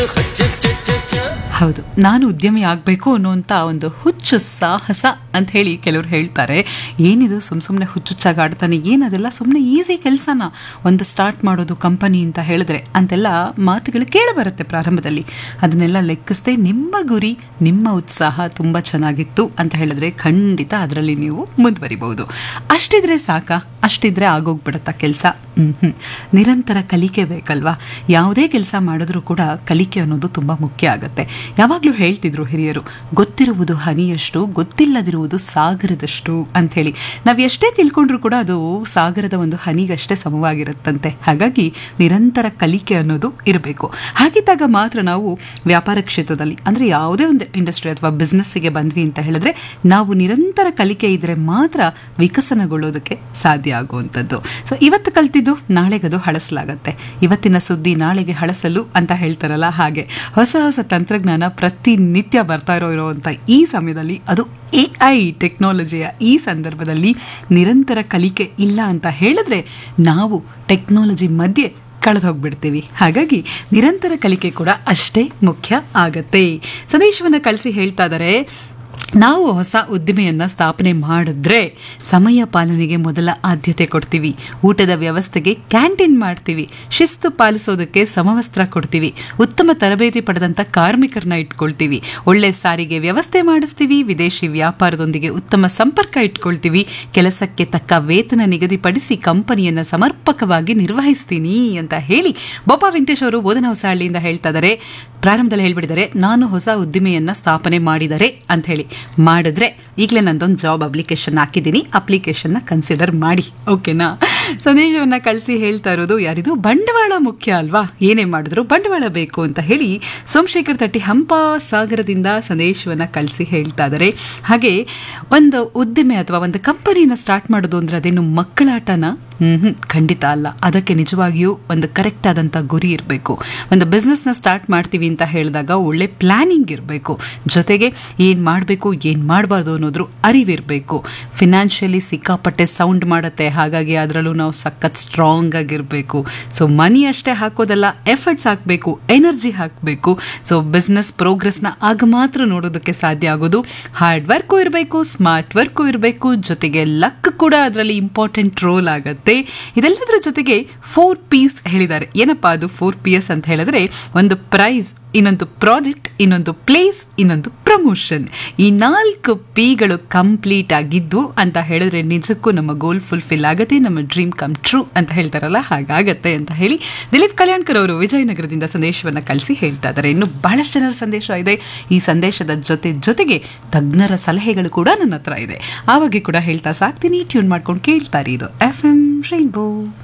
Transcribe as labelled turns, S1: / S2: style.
S1: ಹೌದು, ನಾನು ಉದ್ಯಮಿ ಆಗಬೇಕು ಅನ್ನುವಂಥ ಒಂದು ಹುಚ್ಚು ಸಾಹಸ ಅಂತ ಹೇಳಿ ಕೆಲವರು ಹೇಳ್ತಾರೆ. ಏನಿದು ಸುಮ್ಮನೆ ಹುಚ್ಚುಚ್ಚಾಗಿ ಆಡ್ತಾನೆ, ಏನದೆಲ್ಲ ಸುಮ್ಮನೆ ಈಸಿ ಕೆಲಸನ ಒಂದು ಸ್ಟಾರ್ಟ್ ಮಾಡೋದು ಕಂಪನಿ ಅಂತ ಹೇಳಿದ್ರೆ ಅಂತೆಲ್ಲ ಮಾತುಗಳು ಕೇಳಿಬರುತ್ತೆ ಪ್ರಾರಂಭದಲ್ಲಿ. ಅದನ್ನೆಲ್ಲ ಲೆಕ್ಕಿಸದೆ ನಿಮ್ಮ ಗುರಿ, ನಿಮ್ಮ ಉತ್ಸಾಹ ತುಂಬ ಚೆನ್ನಾಗಿತ್ತು ಅಂತ ಹೇಳಿದ್ರೆ ಖಂಡಿತ ಅದರಲ್ಲಿ ನೀವು ಮುಂದುವರಿಬಹುದು. ಅಷ್ಟಿದ್ರೆ ಸಾಕಾ? ಅಷ್ಟಿದ್ರೆ ಆಗೋಗ್ಬಿಡುತ್ತಾ ಕೆಲಸ? ನಿರಂತರ ಕಲಿಕೆ ಬೇಕಲ್ವಾ? ಯಾವುದೇ ಕೆಲಸ ಮಾಡಿದ್ರೂ ಕೂಡ ಕಲಿಕೆ ಅನ್ನೋದು ತುಂಬ ಮುಖ್ಯ ಆಗುತ್ತೆ. ಯಾವಾಗಲೂ ಹೇಳ್ತಿದ್ರು ಹಿರಿಯರು, ಗೊತ್ತಿರುವುದು ಹನಿಯಷ್ಟು, ಗೊತ್ತಿಲ್ಲದಿರುವುದು ಸಾಗರದಷ್ಟು ಅಂಥೇಳಿ. ನಾವು ಎಷ್ಟೇ ತಿಳ್ಕೊಂಡ್ರೂ ಕೂಡ ಅದು ಸಾಗರದ ಒಂದು ಹನಿಗಷ್ಟೇ ಸಮವಾಗಿರುತ್ತಂತೆ. ಹಾಗಾಗಿ ನಿರಂತರ ಕಲಿಕೆ ಅನ್ನೋದು ಇರಬೇಕು. ಹಾಗಿದ್ದಾಗ ಮಾತ್ರ ನಾವು ವ್ಯಾಪಾರ ಕ್ಷೇತ್ರದಲ್ಲಿ ಅಂದರೆ ಯಾವುದೇ ಒಂದು ಇಂಡಸ್ಟ್ರಿ ಅಥವಾ ಬಿಸ್ನೆಸ್ಸಿಗೆ ಬಂದ್ವಿ ಅಂತ ಹೇಳಿದ್ರೆ ನಾವು ನಿರಂತರ ಕಲಿಕೆ ಇದ್ರೆ ಮಾತ್ರ ವಿಕಸನಗೊಳ್ಳೋದಕ್ಕೆ ಸಾಧ್ಯ ಆಗುವಂಥದ್ದು. ಸೊ ಇವತ್ತು ಕಲ್ತಿದ್ದು ನಾಳೆಗದು ಹಳಸಲಾಗತ್ತೆ. ಇವತ್ತಿನ ಸುದ್ದಿ ನಾಳೆಗೆ ಹಳಸಲು ಅಂತ ಹೇಳ್ತಾರಲ್ಲ, ಹಾಗೆ ಹೊಸ ಹೊಸ ತಂತ್ರಜ್ಞಾನ ಪ್ರತಿನಿತ್ಯ ಬರ್ತಾ ಇರುವಂಥ ಈ ಸಮಯದಲ್ಲಿ, ಅದು AI ಟೆಕ್ನಾಲಜಿಯ ಈ ಸಂದರ್ಭದಲ್ಲಿ ನಿರಂತರ ಕಲಿಕೆ ಇಲ್ಲ ಅಂತ ಹೇಳಿದ್ರೆ ನಾವು ಟೆಕ್ನಾಲಜಿ ಮಧ್ಯೆ ಕಳೆದು ಹೋಗ್ಬಿಡ್ತೀವಿ. ಹಾಗಾಗಿ ನಿರಂತರ ಕಲಿಕೆ ಕೂಡ ಅಷ್ಟೇ ಮುಖ್ಯ ಆಗತ್ತೆ. ಸಂದೇಶವನ್ನು ಕಳಿಸಿ ಹೇಳ್ತಾ ಇದ್ದಾರೆ, ನಾವು ಹೊಸ ಉದ್ದಿಮೆಯನ್ನು ಸ್ಥಾಪನೆ ಮಾಡಿದ್ರೆ ಸಮಯ ಪಾಲನೆಗೆ ಮೊದಲ ಆದ್ಯತೆ ಕೊಡ್ತೀವಿ, ಊಟದ ವ್ಯವಸ್ಥೆಗೆ ಕ್ಯಾಂಟೀನ್ ಮಾಡ್ತೀವಿ, ಶಿಸ್ತು ಪಾಲಿಸೋದಕ್ಕೆ ಸಮವಸ್ತ್ರ ಕೊಡ್ತೀವಿ, ಉತ್ತಮ ತರಬೇತಿ ಪಡೆದಂಥ ಕಾರ್ಮಿಕರನ್ನ ಇಟ್ಕೊಳ್ತೀವಿ, ಒಳ್ಳೆ ಸಾರಿಗೆ ವ್ಯವಸ್ಥೆ ಮಾಡಿಸ್ತೀವಿ, ವಿದೇಶಿ ವ್ಯಾಪಾರದೊಂದಿಗೆ ಉತ್ತಮ ಸಂಪರ್ಕ ಇಟ್ಕೊಳ್ತೀವಿ, ಕೆಲಸಕ್ಕೆ ತಕ್ಕ ವೇತನ ನಿಗದಿಪಡಿಸಿ ಕಂಪನಿಯನ್ನು ಸಮರ್ಪಕವಾಗಿ ನಿರ್ವಹಿಸ್ತೀನಿ ಅಂತ ಹೇಳಿ ಬೋಪಾ ವೆಂಕಟೇಶ್ ಅವರು ಬೋಧನಾ ಹೊಸಹಳ್ಳಿಯಿಂದ ಹೇಳ್ತಾ ಇದ್ದಾರೆ. ಪ್ರಾರಂಭದಲ್ಲಿ ಹೇಳ್ಬಿಟ್ಟಿದ್ದಾರೆ, ನಾನು ಹೊಸ ಉದ್ದಿಮೆಯನ್ನು ಸ್ಥಾಪನೆ ಮಾಡಿದರೆ ಅಂತ ಹೇಳಿ. ಮಾಡಿದ್ರೆ ಈಗಲೇ ನಂದೊಂದು ಜಾಬ್ ಅಪ್ಲಿಕೇಶನ್ ಹಾಕಿದ್ದೀನಿ, ಅಪ್ಲಿಕೇಶನ್ನ ಕನ್ಸಿಡರ್ ಮಾಡಿ, ಓಕೆನಾ? ಸಂದೇಶವನ್ನು ಕಳಿಸಿ ಹೇಳ್ತಾ ಇರೋದು ಯಾರಿದು? ಬಂಡವಾಳ ಮುಖ್ಯ ಅಲ್ವಾ, ಏನೇ ಮಾಡಿದ್ರು ಬಂಡವಾಳ ಬೇಕು ಅಂತ ಹೇಳಿ ಸೋಮಶೇಖರ್ ತಟ್ಟಿ ಹಂಪ ಸಾಗರದಿಂದ ಸಂದೇಶವನ್ನು ಕಳಿಸಿ ಹೇಳ್ತಾ ಇದ್ದಾರೆ. ಹಾಗೆ ಒಂದು ಉದ್ದಿಮೆ ಅಥವಾ ಒಂದು ಕಂಪನಿನ ಸ್ಟಾರ್ಟ್ ಮಾಡೋದು ಅಂದ್ರೆ ಅದೇನು ಮಕ್ಕಳಾಟನ? ಖಂಡಿತ ಅಲ್ಲ. ಅದಕ್ಕೆ ನಿಜವಾಗಿಯೂ ಒಂದು ಕರೆಕ್ಟ್ ಆದಂಥ ಗುರಿ ಇರಬೇಕು. ಒಂದು ಬಿಸ್ನೆಸ್ನ ಸ್ಟಾರ್ಟ್ ಮಾಡ್ತೀವಿ ಅಂತ ಹೇಳಿದಾಗ ಒಳ್ಳೆ ಪ್ಲಾನಿಂಗ್ ಇರಬೇಕು, ಜೊತೆಗೆ ಏನು ಮಾಡಬೇಕು ಏನು ಮಾಡಬಾರ್ದು ಅನ್ನೋದ್ರ ಅರಿವಿರಬೇಕು. ಫಿನಾನ್ಷಿಯಲಿ ಸಿಕ್ಕಾಪಟ್ಟೆ ಸೌಂಡ್ ಮಾಡುತ್ತೆ, ಹಾಗಾಗಿ ಅದರಲ್ಲೂ ನಾವು ಸಖತ್ ಸ್ಟ್ರಾಂಗ್ ಆಗಿರಬೇಕು. ಸೊ ಮನಿ ಅಷ್ಟೇ ಹಾಕೋದಲ್ಲ, ಎಫರ್ಟ್ಸ್ ಹಾಕಬೇಕು, ಎನರ್ಜಿ ಹಾಕಬೇಕು. ಸೊ ಬಿಸ್ನೆಸ್ ಪ್ರೋಗ್ರೆಸ್ನ ಆಗ ಮಾತ್ರ ನೋಡೋದಕ್ಕೆ ಸಾಧ್ಯ ಆಗೋದು. ಹಾರ್ಡ್ ವರ್ಕು ಇರಬೇಕು, ಸ್ಮಾರ್ಟ್ ವರ್ಕು ಇರಬೇಕು, ಜೊತೆಗೆ ಲಕ್ ಕೂಡ ಅದರಲ್ಲಿ ಇಂಪಾರ್ಟೆಂಟ್ ರೋಲ್ ಆಗುತ್ತೆ. ಇದೆಲ್ಲದರ ಜೊತೆಗೆ 4 Ps ಹೇಳಿದ್ದಾರೆ. ಏನಪ್ಪಾ ಅದು 4 Ps ಅಂತ ಹೇಳಿದ್ರೆ, ಒಂದು ಪ್ರೈಸ್, ಇನ್ನೊಂದು ಪ್ರಾಡಕ್ಟ್, ಇನ್ನೊಂದು ಪ್ಲೇಸ್, ಇನ್ನೊಂದು ಪ್ರಮೋಷನ್. ಈ 4 Pಗಳು ಕಂಪ್ಲೀಟ್ ಆಗಿದ್ದು ಅಂತ ಹೇಳಿದ್ರೆ ನಿಜಕ್ಕೂ ನಮ್ಮ ಗೋಲ್ ಫುಲ್ಫಿಲ್ ಆಗುತ್ತೆ, ನಮ್ಮ ಡ್ರೀಮ್ ಕಮ್ ಟ್ರೂ ಅಂತ ಹೇಳ್ತಾರಲ್ಲ, ಹಾಗಾಗತ್ತೆ ಅಂತ ಹೇಳಿ ದಿಲೀಪ್ ಕಲ್ಯಾಣ್ಕರ್ ಅವರು ವಿಜಯನಗರದಿಂದ ಸಂದೇಶವನ್ನು ಕಳಿಸಿ ಹೇಳ್ತಾ ಇದ್ದಾರೆ. ಇನ್ನು ಬಹಳಷ್ಟು ಜನರ ಸಂದೇಶ ಇದೆ. ಈ ಸಂದೇಶದ ಜೊತೆಗೆ ತಜ್ಞರ ಸಲಹೆಗಳು ಕೂಡ ನನ್ನ ಹತ್ರ ಇದೆ. ಆವಾಗ ಕೂಡ ಹೇಳ್ತಾ ಸಾಕ್ತೀನಿ. ಟ್ಯೂನ್ ಮಾಡ್ಕೊಂಡು ಕೇಳ್ತಾರೆ. ಇದು FM ರೈನ್ಬೋ.